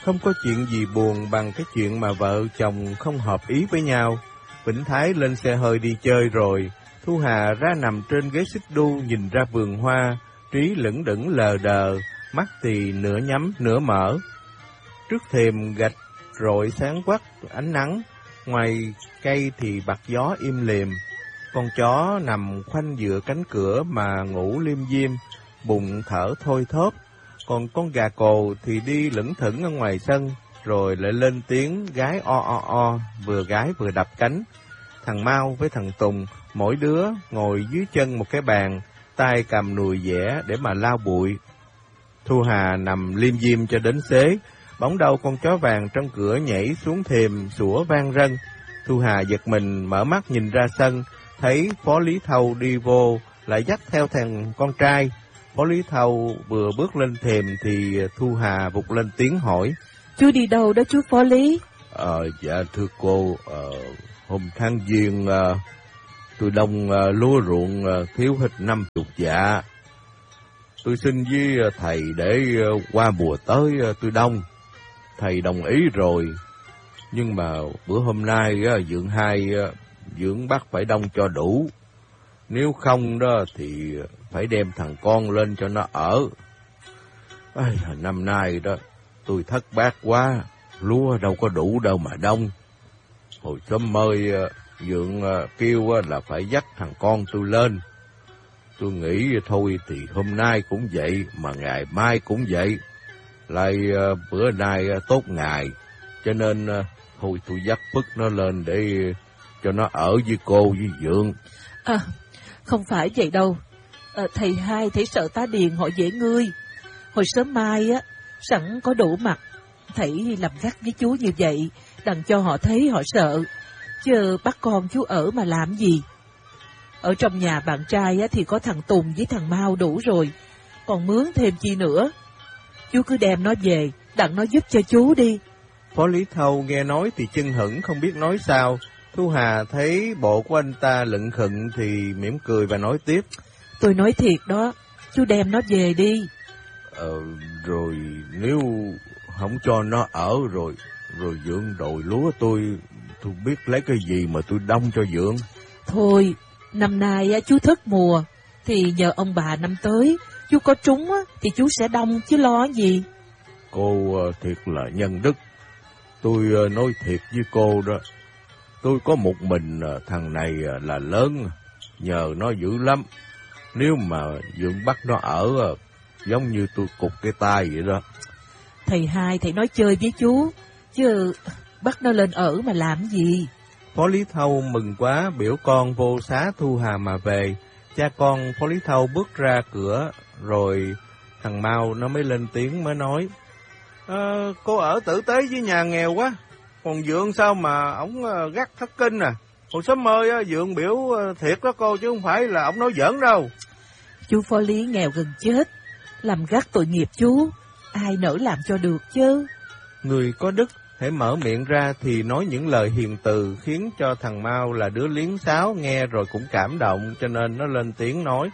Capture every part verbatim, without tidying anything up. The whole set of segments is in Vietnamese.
Không có chuyện gì buồn bằng cái chuyện mà vợ chồng không hợp ý với nhau. Vĩnh Thái lên xe hơi đi chơi rồi, Thu Hà ra nằm trên ghế xích đu nhìn ra vườn hoa, trí lững đững lờ đờ, mắt thì nửa nhắm nửa mở. Trước thềm gạch rọi sáng quắc ánh nắng, ngoài cây thì bặt gió im lìm. Con chó nằm khoanh dựa cánh cửa mà ngủ liêm diêm, bụng thở thôi thóp. Còn con gà cồ thì đi lững thững ở ngoài sân, rồi lại lên tiếng gái o o o, vừa gái vừa đập cánh. Thằng Mau với thằng Tùng, mỗi đứa ngồi dưới chân một cái bàn, tay cầm nùi dẻ để mà lau bụi. Thu Hà nằm liêm diêm cho đến xế, bỗng đâu con chó vàng trong cửa nhảy xuống thềm sủa vang rân. Thu Hà giật mình mở mắt nhìn ra sân, thấy Phó Lý Thâu đi vô, lại dắt theo thằng con trai. Phó Lý Thâu vừa bước lên thềm thì Thu Hà vụt lên tiếng hỏi: Chú đi đâu đó chú Phó Lý? Ờ, dạ thưa cô, ờ, hôm tháng Giêng ờ, tôi đông ờ, lúa ruộng ờ, thiếu hết năm chục dạ. Tôi xin với thầy để ờ, qua mùa tới ờ, tôi đông. Thầy đồng ý rồi, nhưng mà bữa hôm nay ờ, Dượng hai ờ, Dượng bắt phải đông cho đủ. Nếu không đó thì phải đem thằng con lên cho nó ở. Ây, năm nay đó tôi thất bát quá, lúa đâu có đủ đâu mà đông. Hồi sớm mơi Dượng kêu là phải dắt thằng con tôi lên. Tôi nghĩ thôi thì hôm nay cũng vậy, mà ngày mai cũng vậy. Lại bữa nay tốt ngày, cho nên thôi tôi dắt Phước nó lên để cho nó ở với cô với Dượng. À, không phải vậy đâu. À, thầy hai thầy sợ tá điền họ dễ ngươi. Hồi sớm mai á, sẵn có đủ mặt, thầy làm gắt với chú như vậy, đặng cho họ thấy họ sợ. Chứ bắt con chú ở mà làm gì? Ở trong nhà bạn trai á, thì có thằng Tùng với thằng Mau đủ rồi, còn mướn thêm chi nữa. Chú cứ đem nó về, đặng nó giúp cho chú đi. Phó Lý Thâu nghe nói thì chân hững không biết nói sao. Thu Hà thấy bộ của anh ta lựng khựng thì mỉm cười và nói tiếp: Tôi nói thiệt đó, chú đem nó về đi. Ờ, rồi nếu không cho nó ở rồi, rồi Dượng đồi lúa tôi, tôi biết lấy cái gì mà tôi đông cho Dượng. Thôi, năm nay á, chú thất mùa, thì nhờ ông bà năm tới, chú có trúng á, thì chú sẽ đông chứ lo gì. Cô thiệt là nhân đức. Tôi nói thiệt với cô đó, tôi có một mình thằng này là lớn, nhờ nó dữ lắm. Nếu mà Dượng bắt nó ở, giống như tôi cục cái tay vậy đó. Thầy hai thầy nói chơi với chú, chứ bắt nó lên ở mà làm gì. Phó Lý Thâu mừng quá, biểu con vô xá Thu Hà mà về. Cha con Phó Lý Thâu bước ra cửa, rồi thằng Mau nó mới lên tiếng mới nói: à, cô ở tử tế với nhà nghèo quá, còn Dượng sao mà ổng gắt thất kinh à. Hồi sớm mơi á, Dượng biểu thiệt đó cô, chứ không phải là ổng nói giỡn đâu. Chú Phó Lý nghèo gần chết, làm gắt tội nghiệp chú, ai nỡ làm cho được chứ. Người có đức hãy mở miệng ra thì nói những lời hiền từ, khiến cho thằng Mau là đứa liếng sáo nghe rồi cũng cảm động, cho nên nó lên tiếng nói: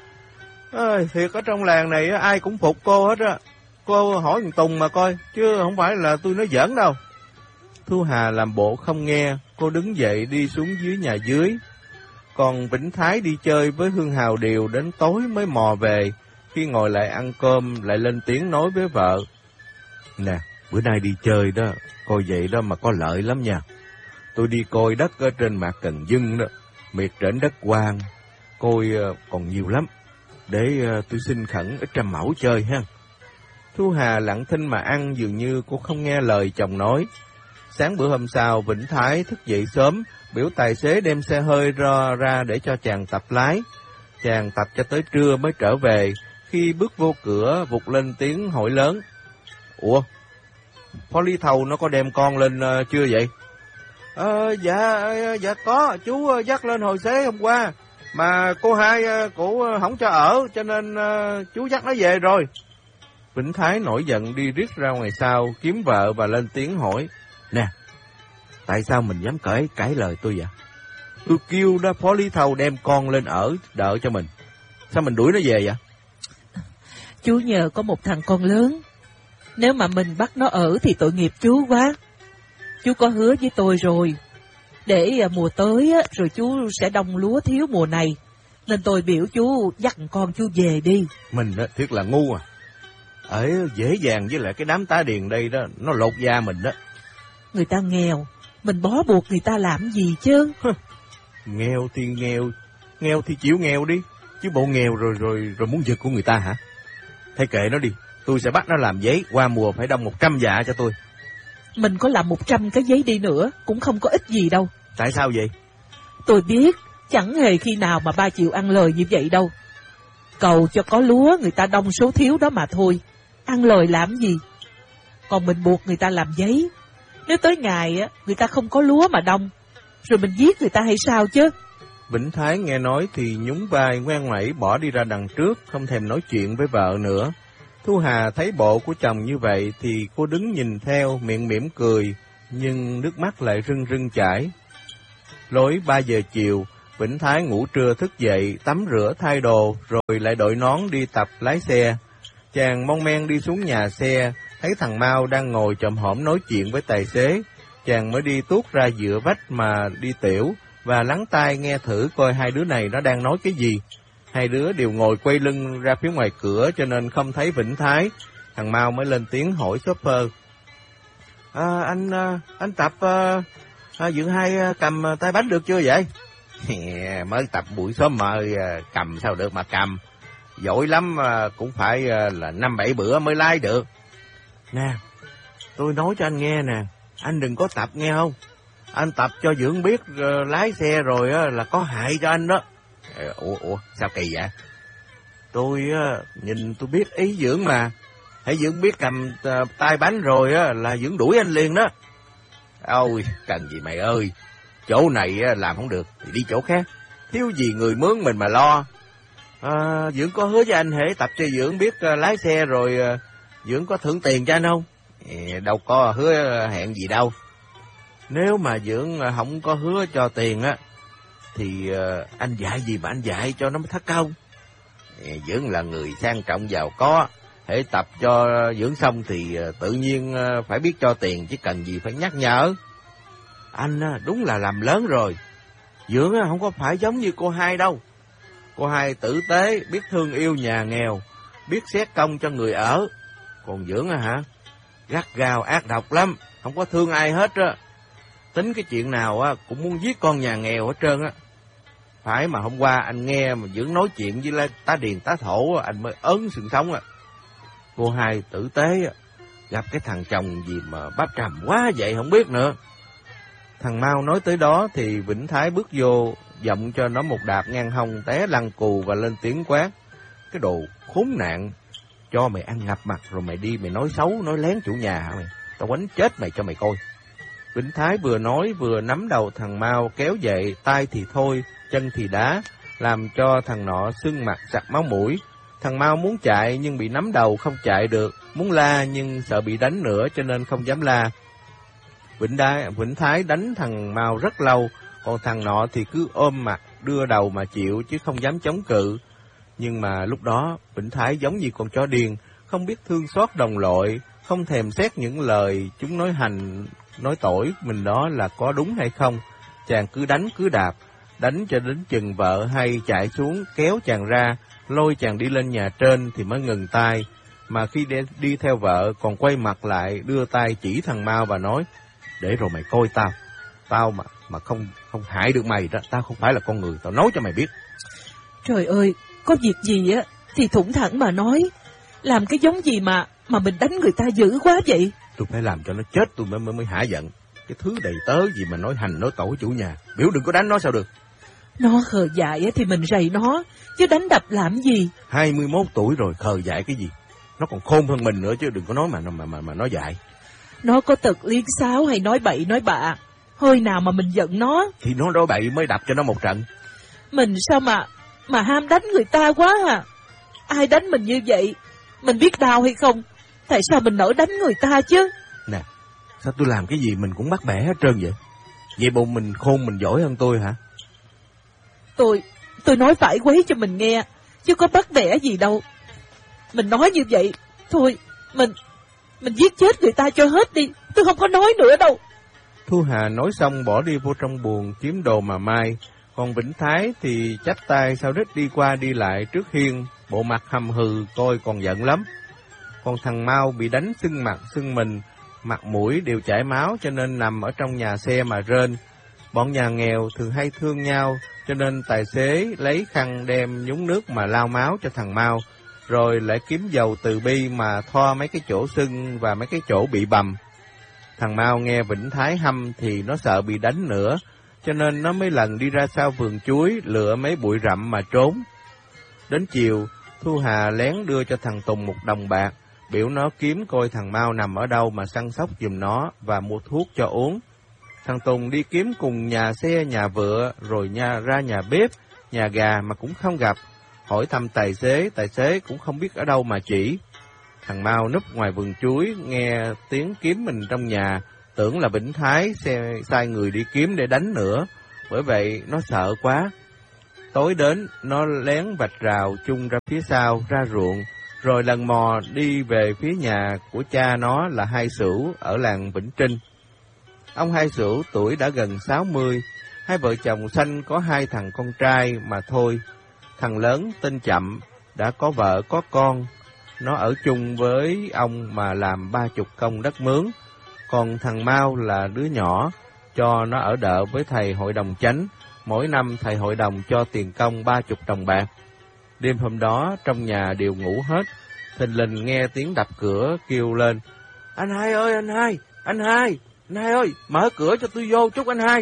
ơi thiệt ở trong làng này ai cũng phục cô hết á. Cô hỏi thằng Tùng mà coi, chứ không phải là tôi nói giỡn đâu. Thu Hà làm bộ không nghe, cô đứng dậy đi xuống dưới nhà dưới. Còn Vĩnh Thái đi chơi với Hương Hào Điều đến tối mới mò về. Khi ngồi lại ăn cơm lại lên tiếng nói với vợ: nè, bữa nay đi chơi đó, coi vậy đó mà có lợi lắm nha. Tôi đi coi đất ở trên Mạc Cần Dưng đó, miệt trển đất hoang, coi còn nhiều lắm. Để tôi xin khẩn ít trăm mẫu chơi ha. Thu Hà lặng thinh mà ăn, dường như cô không nghe lời chồng nói. Sáng bữa hôm sau, Vĩnh Thái thức dậy sớm, biểu tài xế đem xe hơi ra, ra để cho chàng tập lái. Chàng tập cho tới trưa mới trở về. Khi bước vô cửa, vụt lên tiếng hỏi lớn: ủa, Phó Lý Thâu nó có đem con lên uh, chưa vậy? Ờ, dạ, dạ có, chú dắt lên hồi xế hôm qua. Mà cô hai uh, cổ không cho ở, cho nên uh, chú dắt nó về rồi. Vĩnh Thái nổi giận đi riết ra ngoài sau, kiếm vợ và lên tiếng hỏi: nè, tại sao mình dám cãi cãi lời tôi vậy? Tôi kêu đó Phó Lý Thâu đem con lên ở đợi cho mình, sao mình đuổi nó về vậy? Chú nhờ có một thằng con lớn. Nếu mà mình bắt nó ở thì tội nghiệp chú quá. Chú có hứa với tôi rồi, để mùa tới á, rồi chú sẽ đông lúa thiếu mùa này. Nên tôi biểu chú dắt con chú về đi. Mình á, thiệt là ngu à. Ở dễ dàng với lại cái đám tá điền đây đó, nó lột da mình đó. Người ta nghèo, mình bó buộc người ta làm gì chứ? Nghèo thì nghèo, nghèo thì chịu nghèo đi. Chứ bộ nghèo rồi rồi rồi muốn giật của người ta hả? Thế kệ nó đi, tôi sẽ bắt nó làm giấy, qua mùa phải đông một trăm dạ cho tôi. Mình có làm một trăm cái giấy đi nữa, cũng không có ích gì đâu. Tại sao vậy? Tôi biết, chẳng hề khi nào mà ba chịu ăn lời như vậy đâu. Cầu cho có lúa người ta đông số thiếu đó mà thôi. Ăn lời làm gì? Còn mình buộc người ta làm giấy. Nếu tới ngày á, người ta không có lúa mà đông, rồi mình giết người ta hay sao chứ? Vĩnh Thái nghe nói thì nhún vai ngoan ngoãy bỏ đi ra đằng trước, không thèm nói chuyện với vợ nữa. Thu Hà thấy bộ của chồng như vậy thì cô đứng nhìn theo, miệng mỉm cười, nhưng nước mắt lại rưng rưng chảy. Lối ba giờ chiều, Vĩnh Thái ngủ trưa thức dậy, tắm rửa thay đồ, rồi lại đội nón đi tập lái xe. Chàng mon men đi xuống nhà xe, thấy thằng Mao đang ngồi chồm hổm nói chuyện với tài xế. Chàng mới đi tuốt ra dựa vách mà đi tiểu, và lắng tai nghe thử coi hai đứa này nó đang nói cái gì. Hai đứa đều ngồi quay lưng ra phía ngoài cửa cho nên không thấy Vĩnh Thái. Thằng Mao mới lên tiếng hỏi shopper. À, anh anh tập à, Dượng Hai cầm tay bánh được chưa vậy? Mới tập buổi sớm mơ, cầm sao được mà cầm. Giỏi lắm cũng phải là năm bảy bữa mới lái được. Nè, tôi nói cho anh nghe nè, anh đừng có tập nghe không? Anh tập cho Dưỡng biết uh, lái xe rồi uh, là có hại cho anh đó. Ủa, ủa, sao kỳ vậy? Tôi uh, nhìn tôi biết ý Dưỡng mà. Hãy Dưỡng biết cầm uh, tay bánh rồi uh, là Dưỡng đuổi anh liền đó. Ôi, cần gì mày ơi. Chỗ này uh, làm không được thì đi chỗ khác. Thiếu gì người mướn mình mà lo. Uh, Dưỡng có hứa với anh hễ tập cho Dưỡng biết uh, lái xe rồi uh, Dưỡng có thưởng tiền cho anh không? E, đâu có hứa hẹn gì đâu. Nếu mà Dưỡng không có hứa cho tiền á, thì uh, anh dạy gì mà anh dạy cho nó mới thất công. E, Dưỡng là người sang trọng giàu có, hễ tập cho Dưỡng xong thì uh, tự nhiên uh, phải biết cho tiền, chứ cần gì phải nhắc nhở. Anh uh, đúng là làm lớn rồi. Dưỡng uh, không có phải giống như cô Hai đâu. Cô Hai tử tế, biết thương yêu nhà nghèo, biết xét công cho người ở. Còn Dưỡng á hả, gắt gao ác độc lắm, không có thương ai hết á. Tính cái chuyện nào á cũng muốn giết con nhà nghèo hết trơn á. Phải mà hôm qua anh nghe mà Dưỡng nói chuyện với tá điền tá thổ, anh mới ớn sừng sống á. Cô Hai tử tế á, gặp cái thằng chồng gì mà bắp trầm quá vậy không biết nữa. Thằng Mao nói tới đó thì Vĩnh Thái bước vô, giọng cho nó một đạp ngang hông, té lăn cù và lên tiếng quát. Cái đồ khốn nạn, cho mày ăn ngập mặt rồi mày đi mày nói xấu, nói lén chủ nhà hả mày? Tao quánh chết mày cho mày coi. Vĩnh Thái vừa nói vừa nắm đầu thằng Mao kéo dậy, tay thì thôi, chân thì đá, làm cho thằng nọ sưng mặt sặc máu mũi. Thằng Mao muốn chạy nhưng bị nắm đầu không chạy được, muốn la nhưng sợ bị đánh nữa cho nên không dám la. Vĩnh, Đai, Vĩnh Thái đánh thằng Mao rất lâu, còn thằng nọ thì cứ ôm mặt đưa đầu mà chịu chứ không dám chống cự. Nhưng mà lúc đó Vĩnh Thái giống như con chó điên, không biết thương xót đồng loại, không thèm xét những lời chúng nói hành, nói tội mình đó là có đúng hay không. Chàng cứ đánh cứ đạp, đánh cho đến chừng vợ hay chạy xuống kéo chàng ra, lôi chàng đi lên nhà trên thì mới ngừng tay. Mà khi đi, đi theo vợ còn quay mặt lại đưa tay chỉ thằng Mao và nói, để rồi mày coi tao, tao mà mà không không hại được mày đó, tao không phải là con người, tao nói cho mày biết. Trời ơi, có việc gì á thì thủng thẳng mà nói, làm cái giống gì mà mà mình đánh người ta dữ quá vậy? Tôi phải làm cho nó chết tôi mới mới, mới hả giận. Cái thứ đầy tớ gì mà nói hành nói tội chủ nhà, biểu đừng có đánh nó sao được. Nó khờ dại thì mình rầy nó, chứ đánh đập làm gì? hai mươi mốt tuổi rồi khờ dại cái gì? Nó còn khôn hơn mình nữa chứ đừng có nói mà mà mà, mà nói dại. Nó có tật liếc xáo hay nói bậy nói bạ, hơi nào mà mình giận nó. Thì nó nói bậy mới đập cho nó một trận. Mình sao mà mà ham đánh người ta quá à? Ai đánh mình như vậy, mình biết đau hay không? Tại sao mình nỡ đánh người ta chứ? Nè, sao tôi làm cái gì mình cũng bắt bẻ hết trơn vậy? Vậy bộ mình khôn mình giỏi hơn tôi hả? Tôi, tôi nói phải quấy cho mình nghe, chứ có bắt bẻ gì đâu. Mình nói như vậy, thôi, mình, Mình giết chết người ta cho hết đi, tôi không có nói nữa đâu. Thu Hà nói xong bỏ đi vô trong buồng kiếm đồ mà mai. Còn Vĩnh Thái thì chắp tay sau đít đi qua đi lại trước hiên, bộ mặt hầm hừ coi còn giận lắm. Còn thằng Mau bị đánh sưng mặt sưng mình, mặt mũi đều chảy máu cho nên nằm ở trong nhà xe mà rên. Bọn nhà nghèo thường hay thương nhau cho nên tài xế lấy khăn đem nhúng nước mà lau máu cho thằng Mau, rồi lại kiếm dầu từ bi mà thoa mấy cái chỗ sưng và mấy cái chỗ bị bầm. Thằng Mau nghe Vĩnh Thái hăm thì nó sợ bị đánh nữa, cho nên nó mấy lần đi ra sau vườn chuối lựa mấy bụi rậm mà trốn. Đến chiều, Thu Hà lén đưa cho thằng Tùng một đồng bạc, biểu nó kiếm coi thằng Mau nằm ở đâu mà săn sóc giùm nó và mua thuốc cho uống. Thằng Tùng đi kiếm cùng nhà xe, nhà vựa, rồi nhà ra nhà bếp, nhà gà mà cũng không gặp. Hỏi thăm tài xế, tài xế cũng không biết ở đâu mà chỉ. Thằng Mau núp ngoài vườn chuối, nghe tiếng kiếm mình trong nhà, tưởng là Vĩnh Thái xe, sai người đi kiếm để đánh nữa, bởi vậy nó sợ quá. Tối đến, nó lén vạch rào chung ra phía sau, ra ruộng, rồi lần mò đi về phía nhà của cha nó là Hai Sửu ở làng Vĩnh Trinh. Ông Hai Sửu tuổi đã gần sáu mươi, hai vợ chồng sanh có hai thằng con trai mà thôi. Thằng lớn tên Chậm, đã có vợ có con, nó ở chung với ông mà làm ba chục công đất mướn. Còn thằng Mau là đứa nhỏ, cho nó ở đợ với thầy hội đồng chánh, mỗi năm thầy hội đồng cho tiền công ba chục đồng bạc. Đêm hôm đó trong nhà đều ngủ hết, thình lình nghe tiếng đập cửa kêu lên: "Anh Hai ơi, anh Hai, anh Hai, anh Hai ơi, mở cửa cho tôi vô chút anh Hai."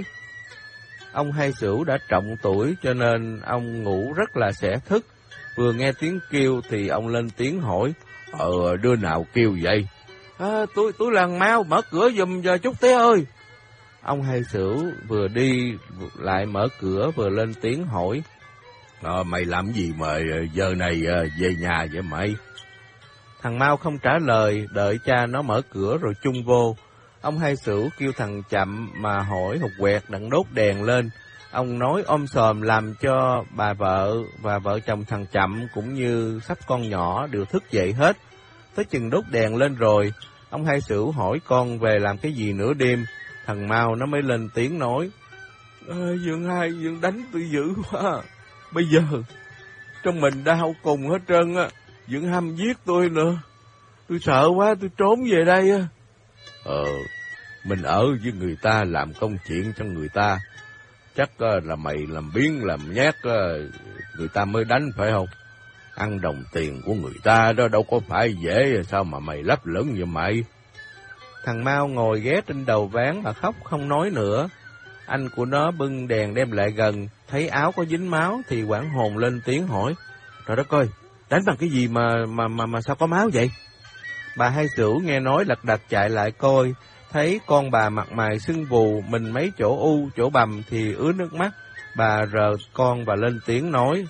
Ông Hai Sửu đã trọng tuổi cho nên ông ngủ rất là sẽ thức. Vừa nghe tiếng kêu thì ông lên tiếng hỏi: Ờ, đứa nào kêu vậy? À, tôi tôi là Mau, mở cửa giùm giờ chút té ơi. Ông Hai Sửu vừa đi lại mở cửa vừa lên tiếng hỏi: Ờ, mày làm gì mà giờ này về nhà vậy mày? Thằng Mau không trả lời, đợi cha nó mở cửa rồi chung vô. Ông Hai Sửu kêu thằng Chậm mà hỏi hột quẹt đặng đốt đèn lên. Ông nói ôm sòm làm cho bà vợ và vợ chồng thằng Chậm cũng như sắp con nhỏ đều thức dậy hết. Tới chừng đốt đèn lên rồi, ông Hai Sửu hỏi con về làm cái gì nửa đêm. Thằng Mau nó mới lên tiếng nói: à, Dương Hai, Dương đánh tôi dữ quá. Bây giờ trong mình đau cùng hết trơn á, Dương hăm giết tôi nữa. Tôi sợ quá, tôi trốn về đây á. Ờ, mình ở với người ta làm công chuyện cho người ta, chắc là mày làm biến làm nhát người ta mới đánh phải không? Ăn đồng tiền của người ta đó đâu có phải dễ, sao mà mày lấp lửng vậy mày? Thằng Mau ngồi ghé trên đầu ván mà khóc không nói nữa. Anh của nó bưng đèn đem lại gần, thấy áo có dính máu thì hoảng hồn lên tiếng hỏi: Trời đất ơi, đánh bằng cái gì mà mà mà mà sao có máu vậy? Bà Hai Sửu nghe nói lật đật chạy lại coi, thấy con bà mặt mày sưng vù, mình mấy chỗ u, chỗ bầm thì ứa nước mắt. Bà rờ con và lên tiếng nói: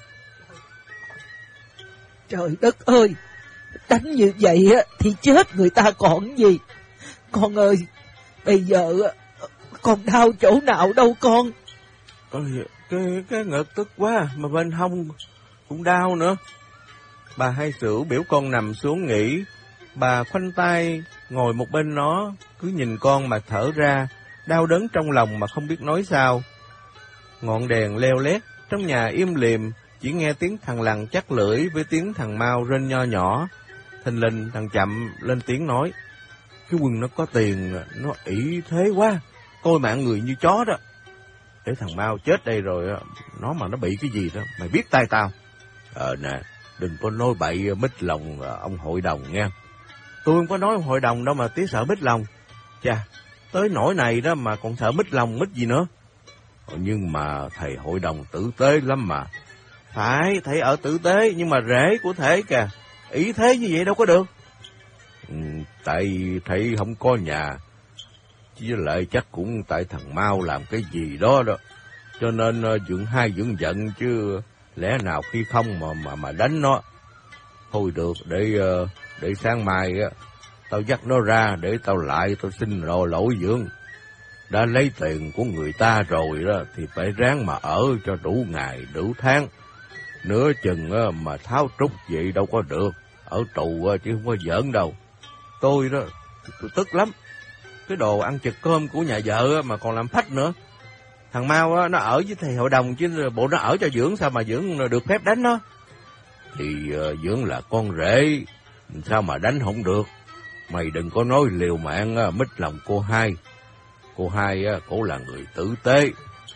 Trời đất ơi, đánh như vậy thì chết người ta còn gì? Con ơi, bây giờ con đau chỗ nào đâu con? Ôi, cái, cái ngực tức quá, mà bên hông cũng đau nữa. Bà Hai Sửu biểu con nằm xuống nghỉ. Bà khoanh tay ngồi một bên nó, cứ nhìn con mà thở ra, đau đớn trong lòng mà không biết nói sao. Ngọn đèn leo lét, trong nhà im lìm, chỉ nghe tiếng thằng Lằn chắc lưỡi với tiếng thằng Mau rên nho nhỏ. Thình lình thằng Chậm lên tiếng nói: Cái Quân nó có tiền, nó ỷ thế quá, coi mạng người như chó đó. Để thằng Mau chết đây rồi, nó mà nó bị cái gì đó, mày biết tay tao. Ờ nè, đừng có nói bậy mít lòng ông hội đồng nghe. Tôi không có nói ông hội đồng đâu mà tí sợ mít lòng. Chà, tới nỗi này đó mà còn sợ mít lòng mít gì nữa. Ờ, nhưng mà thầy hội đồng tử tế lắm mà. Phải, thầy ở tử tế, nhưng mà rễ của thầy kìa, ý thế như vậy đâu có được. Ừ, tại thầy không có nhà, chứ lại chắc cũng tại thằng Mau làm cái gì đó đó, cho nên uh, dưỡng hai dưỡng giận chứ lẽ nào khi không mà mà mà đánh nó. Thôi được, để uh, để sáng mai á, uh, tao dắt nó ra để tao lại tao xin lỗi lỗi dưỡng. Đã lấy tiền của người ta rồi đó thì phải ráng mà ở cho đủ ngày đủ tháng. Nửa chừng uh, mà tháo trúc vậy đâu có được, ở tù uh, chứ không có giỡn đâu. tôi đó, tôi tức lắm. Cái đồ ăn trực cơm của nhà vợ mà còn làm phách nữa. Thằng Mau á, nó ở với thầy hội đồng chứ bộ nó ở cho Dưỡng, sao mà Dưỡng được phép đánh nó? Thì uh, Dưỡng là con rể, sao mà đánh không được? Mày đừng có nói liều mạng uh, mít lòng cô hai. Cô hai uh, cổ là người tử tế.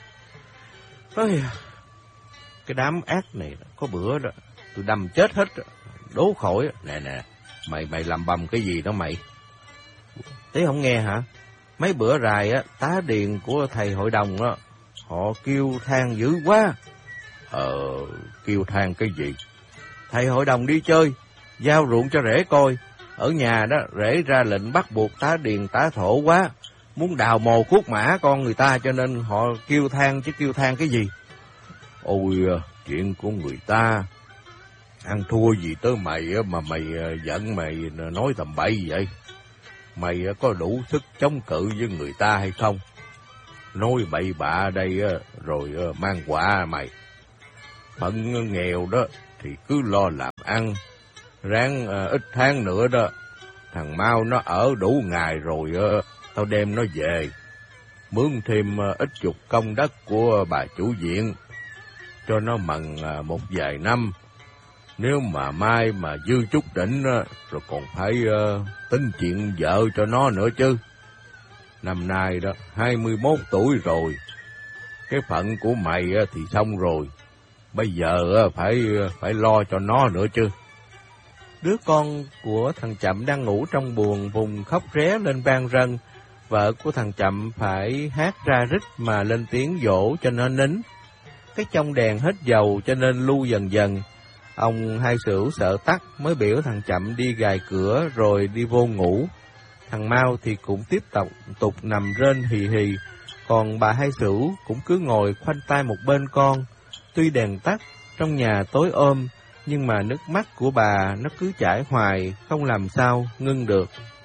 Ôi, cái đám ác này có bữa đó tôi đâm chết hết, đố khỏi. Nè nè, mày mày làm bầm cái gì đó mày? Thế không nghe hả? Mấy bữa rày á, tá điền của thầy hội đồng á, họ kêu than dữ quá. Ờ, kêu than cái gì? Thầy hội đồng đi chơi, giao ruộng cho rể coi. Ở nhà đó, rể ra lệnh bắt buộc tá điền tá thổ quá. Muốn đào mồ cuốc mã con người ta cho nên họ kêu than chứ kêu than cái gì? Ôi, chuyện của người ta. Ăn thua gì tới mày mà mày giận mày nói tầm bậy vậy? Mày có đủ sức chống cự với người ta hay không? Nói bậy bạ đây rồi mang quả mày. Phận nghèo đó thì cứ lo làm ăn. Ráng ít tháng nữa đó, thằng Mau nó ở đủ ngày rồi tao đem nó về. Mướn thêm ít chục công đất của bà chủ viện, cho nó mần một vài năm. Nếu mà mai mà dư chút đỉnh rồi còn phải uh, tính chuyện vợ cho nó nữa chứ. Năm nay đó hai mươi mốt tuổi rồi. Cái phận của mày thì xong rồi. Bây giờ phải phải lo cho nó nữa chứ. Đứa con của thằng Chậm đang ngủ trong buồng vùng khóc ré lên van rân. Vợ của thằng Chậm phải hát ra rít mà lên tiếng dỗ cho nó nín. Cái trong đèn hết dầu cho nên lu dần dần. Ông Hai Sửu sợ tắt mới biểu thằng Chậm đi gài cửa rồi đi vô ngủ. Thằng Mau thì cũng tiếp tục tục nằm rên hì hì, còn bà Hai Sửu cũng cứ ngồi khoanh tay một bên con. Tuy đèn tắt, trong nhà tối ôm, nhưng mà nước mắt của bà nó cứ chảy hoài, không làm sao ngưng được.